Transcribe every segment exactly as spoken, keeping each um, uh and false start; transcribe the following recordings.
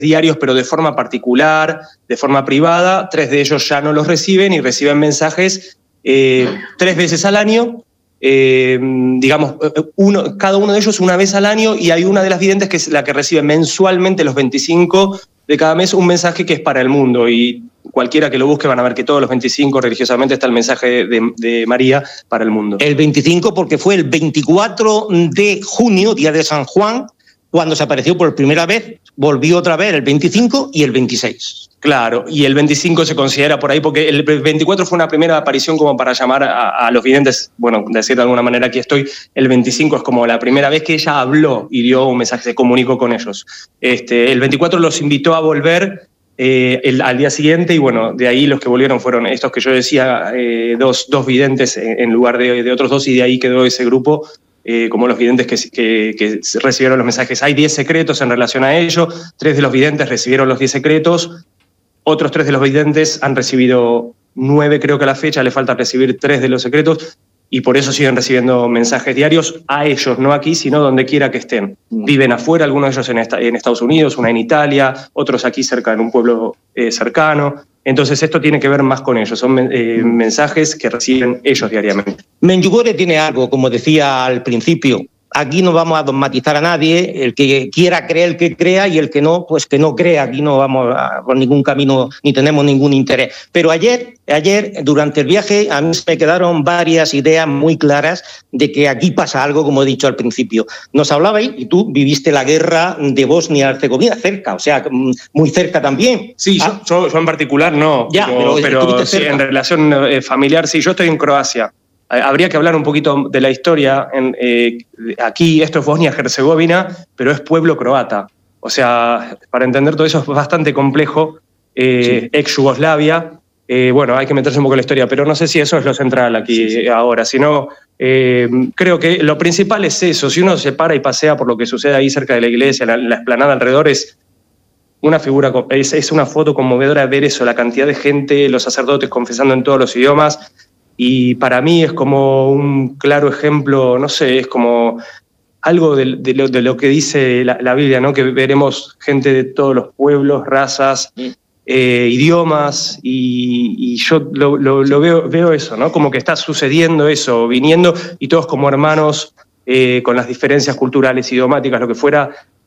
diarios, pero de forma particular, de forma privada. Tres de ellos ya no los reciben y reciben mensajes eh, tres veces al año. Eh, digamos, uno, cada uno de ellos una vez al año, y hay una de las videntes que es la que recibe mensualmente los veinticinco de cada mes un mensaje que es para el mundo, y cualquiera que lo busque van a ver que todos los veinticinco religiosamente está el mensaje de, de María para el mundo. El veinticinco porque fue el veinticuatro de junio, día de San Juan, cuando se apareció por primera vez, volvió otra vez el veinticinco y el veintiséis. Claro, y el veinticinco se considera por ahí, porque el veinticuatro fue una primera aparición como para llamar a, a los videntes, bueno, decir de alguna manera aquí estoy. El veinticinco es como la primera vez que ella habló y dio un mensaje, se comunicó con ellos. Este, el veinticuatro los invitó a volver eh, el, al día siguiente, y bueno, de ahí los que volvieron fueron estos que yo decía, eh, dos, dos videntes en, en lugar de, de otros dos, y de ahí quedó ese grupo. Eh, como los videntes que, que, que recibieron los mensajes. Hay diez secretos en relación a ello, tres de los videntes recibieron los diez secretos, otros tres de los videntes han recibido nueve, creo que a la fecha, le falta recibir tres de los secretos, y por eso siguen recibiendo mensajes diarios a ellos, no aquí, sino donde quiera que estén. Viven afuera, algunos de ellos en, esta, en Estados Unidos, una en Italia, otros aquí cerca, en un pueblo eh, cercano. Entonces esto tiene que ver más con ellos, son eh, mensajes que reciben ellos diariamente. Medjugorje tiene algo, como decía al principio. Aquí no vamos a dogmatizar a nadie, el que quiera creer que crea, y el que no, pues que no crea. Aquí no vamos a, por ningún camino ni tenemos ningún interés. Pero ayer, ayer, durante el viaje, a mí me quedaron varias ideas muy claras de que aquí pasa algo, como he dicho al principio. Nos hablabais, y tú viviste la guerra de Bosnia-Herzegovina cerca, o sea, muy cerca también. Sí, ah, yo, yo en particular no, ya, pero, pero, pero sí, en relación eh, familiar, sí, yo estoy en Croacia. Habría que hablar un poquito de la historia. En, eh, aquí esto es Bosnia-Herzegovina, pero es pueblo croata. O sea, para entender todo eso es bastante complejo. Eh, sí. Ex-Yugoslavia. Eh, bueno, hay que meterse un poco en la historia, pero no sé si eso es lo central aquí sí, sí. ahora. Sino, eh, creo que lo principal es eso. Si uno se para y pasea por lo que sucede ahí cerca de la iglesia, la, la explanada alrededor, es una figura, es, es una foto conmovedora ver eso, la cantidad de gente, los sacerdotes confesando en todos los idiomas. Y para mí es como un claro ejemplo, no sé, es como algo de, de, lo, de lo que dice la, la Biblia, ¿no? Que veremos gente de todos los pueblos, razas, eh, idiomas, y, y yo lo, lo, lo veo, veo eso, ¿no? Como que está sucediendo eso, viniendo, y todos como hermanos, eh, con las diferencias culturales, idiomáticas, lo que fuera.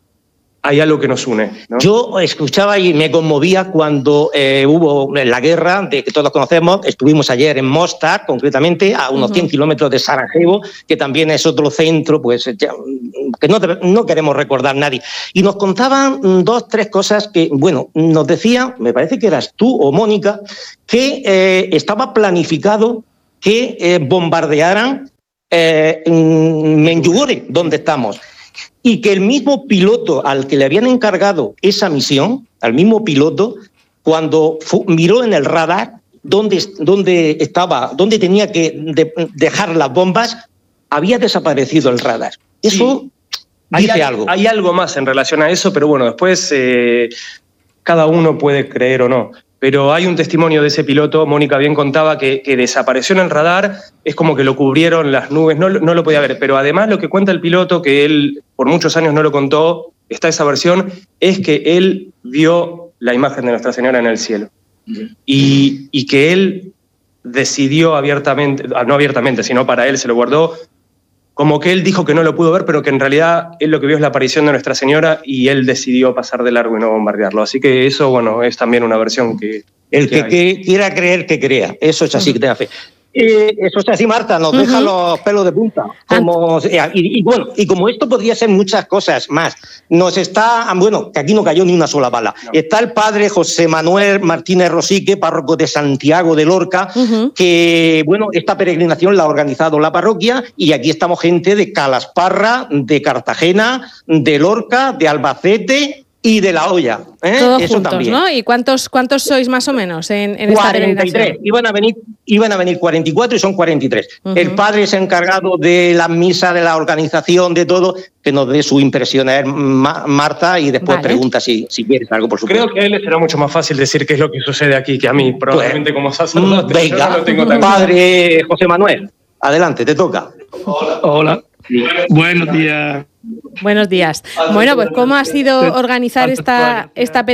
Hay algo que nos une, ¿no? Yo escuchaba y me conmovía cuando eh, hubo la guerra, de que todos conocemos. Estuvimos ayer en Mostar, concretamente, a unos uh-huh. cien kilómetros de Sarajevo, que también es otro centro, pues ya, que no, no queremos recordar nadie. Y nos contaban dos, tres cosas que, bueno, nos decía, me parece que eras tú o Mónica, que eh, estaba planificado que eh, bombardearan eh, Medjugorje, donde estamos. Y que el mismo piloto al que le habían encargado esa misión, al mismo piloto, cuando fu- miró en el radar dónde, dónde estaba, dónde tenía que de, dejar las bombas, había desaparecido el radar. Eso sí. dice hay, algo. Hay algo más en relación a eso, pero bueno, después eh, cada uno puede creer o no. Pero hay un testimonio de ese piloto, Mónica bien contaba, que, que desapareció en el radar, es como que lo cubrieron las nubes, no, no lo podía ver. Pero además lo que cuenta el piloto, que él por muchos años no lo contó, está esa versión, es que él vio la imagen de Nuestra Señora en el cielo. Y, y que él decidió abiertamente, no abiertamente, sino para él se lo guardó, como que él dijo que no lo pudo ver, pero que en realidad él lo que vio es la aparición de Nuestra Señora, y él decidió pasar de largo y no bombardearlo. Así que eso, bueno, es también una versión que... El que, que, que quiera creer, que crea. Eso es así, que tenga fe. Eh, eso es así, Marta, nos uh-huh. deja los pelos de punta. Como, y, y bueno, y como esto podría ser muchas cosas más, nos está, bueno, que aquí no cayó ni una sola bala. No. Está el padre José Manuel Martínez Rosique, párroco de Santiago de Lorca, uh-huh. que, bueno, esta peregrinación la ha organizado la parroquia, y aquí estamos gente de Calasparra, de Cartagena, de Lorca, de Albacete y de La Hoya. ¿eh? Todos Eso juntos, también. ¿no? ¿Y cuántos, cuántos sois más o menos en, en esta cuarenta y tres. peregrinación? Iban a venir, iban a venir cuarenta y cuatro y son cuarenta y tres. Uh-huh. El padre es encargado de la misa, de la organización, de todo, que nos dé su impresión a él, Ma- Marta, y después vale. pregunta si, si quieres algo, por supuesto. Creo que a él le será mucho más fácil decir qué es lo que sucede aquí que a mí, probablemente pues, como sacerdote. Venga, yo no lo tengo tan padre José Manuel, adelante, te toca. Hola. Hola. Buenos días. Buenos días. Bueno, pues ¿cómo ha sido organizar esta, esta